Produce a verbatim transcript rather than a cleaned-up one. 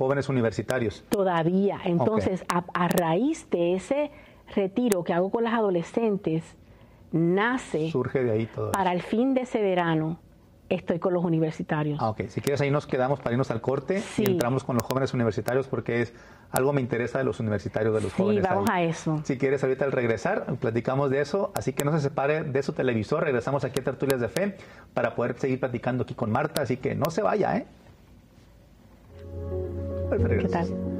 jóvenes universitarios. Todavía. Entonces, okay. a, a raíz de ese retiro que hago con las adolescentes, nace, surge de ahí todo para eso. El fin de ese verano, estoy con los universitarios. Ah, ok. Si quieres, ahí nos quedamos para irnos al corte sí. y entramos con los jóvenes universitarios porque es algo me interesa de los universitarios, de los sí, jóvenes. Sí, vamos ahí. a eso. Si quieres, ahorita al regresar, platicamos de eso. Así que no se separe de su televisor. Regresamos aquí a Tertulias de Fe para poder seguir platicando aquí con Marta. Así que no se vaya, ¿eh? ¿Qué tal?